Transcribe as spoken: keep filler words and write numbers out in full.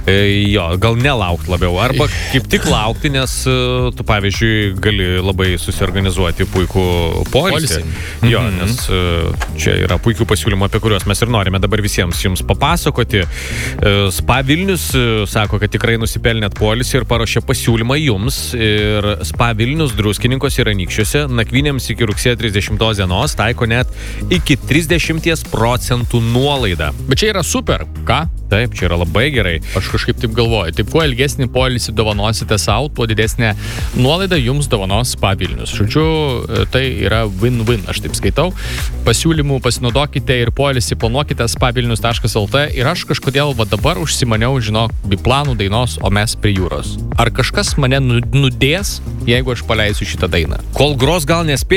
Jo, gal nelaukt labiau, arba kaip tik laukti, nes tu, pavyzdžiui, gali labai susiorganizuoti puikų poilsį. Jo, mm-hmm. nes čia yra puikių pasiūlymų, apie kuriuos mes ir norime dabar visiems jums papasakoti. Spa Vilnius sako, kad tikrai nusipelnėt poilsį ir paruošė pasiūlymą jums. Ir Spa Vilnius Druskininkos ir Anykščiuose nakvynėms iki rugsėjo trisdešimtos dienos taiko net iki trisdešimt procentų nuolaidą. Bet čia yra super, ką? Taip, čia yra labai gerai. Aš kažkaip taip galvoju. Taip, kuo ilgesnį poilsį dovanosite savo, tuo didesnė nuolaida jums dovanos Spa Vilnius. Žodžiu, tai yra win-win, aš taip skaitau. Pasiūlymų pasinaudokite ir poilsį planuokite spa vilnius taškas el t ir aš kažkodėl va dabar užsimaniau, žinok, biplanų dainos O mes prie jūros. Ar kažkas mane nudės, jeigu aš paleisiu šitą dainą? Kol gros gal nespė